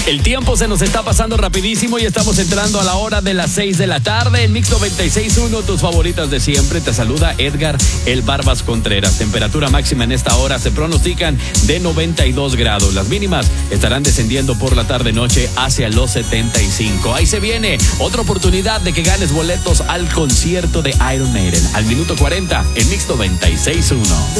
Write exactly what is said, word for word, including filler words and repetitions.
El tiempo se nos está pasando rapidísimo y estamos entrando a la hora de las seis de la tarde. En Mix noventa y seis punto uno, tus favoritas de siempre. Te saluda Edgar El Barbas Contreras. Temperatura máxima en esta hora se pronostican de noventa y dos grados. Las mínimas estarán descendiendo por la tarde-noche hacia los setenta y cinco. Ahí se viene otra oportunidad de que ganes boletos al concierto de Iron Maiden. Al minuto cuarenta en Mix noventa y seis punto uno.